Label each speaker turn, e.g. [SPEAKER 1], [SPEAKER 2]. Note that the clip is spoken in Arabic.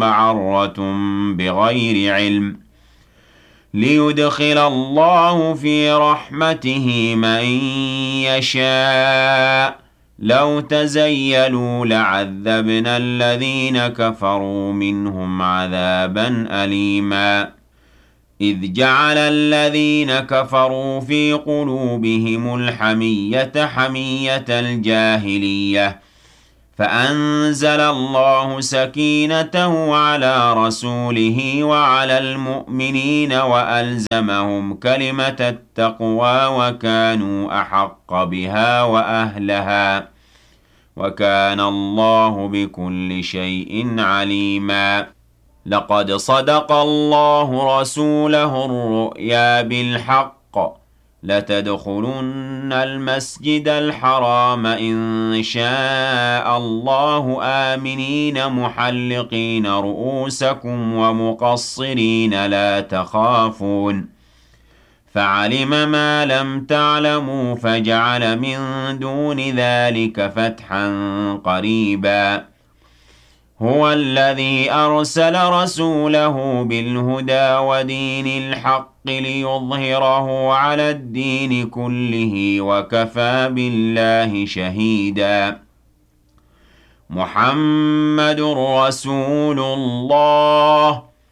[SPEAKER 1] مَعَرَّةٌ بِغَيْرِ عِلْمٍ لِيُدْخِلَ اللَّهُ فِي رَحْمَتِهِ مَن يَشَاءُ لَوْ تَزَيَّلُوا لَعَذَّبْنَا الَّذِينَ كَفَرُوا مِنْهُمْ عَذَابًا أَلِيمًا إِذْ جَعَلَ الَّذِينَ كَفَرُوا فِي قُلُوبِهِمُ الْحَمِيَّةَ حَمِيَّةَ الْجَاهِلِيَّةِ فَأَنزَلَ اللَّهُ سَكِينَتَهُ عَلَىٰ رَسُولِهِ وَعَلَى الْمُؤْمِنِينَ وَأَلْزَمَهُمْ كَلِمَةَ التَّقْوَىٰ وَكَانُوا أَحَقَّ بِهَا وَأَهْلَهَا وَكَانَ اللَّهُ بِكُلِّ شَيْءٍ عَلِيمًا لَقَدْ صَدَقَ اللَّهُ رَسُولَهُ الرُّؤْيَا بِالْحَقِّ لَتَدْخُلُنَّ الْمَسْجِدَ الْحَرَامَ إِن شَاءَ اللَّهُ آمِنِينَ مُحَلِّقِينَ رُءُوسَكُمْ وَمُقَصِّرِينَ لَا تَخَافُونَ فَعَلِمَ مَا لَمْ تَعْلَمُوا فَجَعَلَ مِن دُونِ ذَلِكَ فَتْحًا قَرِيبًا هُوَ الَّذِي أَرْسَلَ رَسُولَهُ بِالْهُدَىٰ وَدِينِ الْحَقِّ لِيُظْهِرَهُ عَلَى الدِّينِ كُلِّهِ وَكَفَىٰ بِاللَّهِ شَهِيدًا مُحَمَّدٌ رَّسُولُ اللَّهِ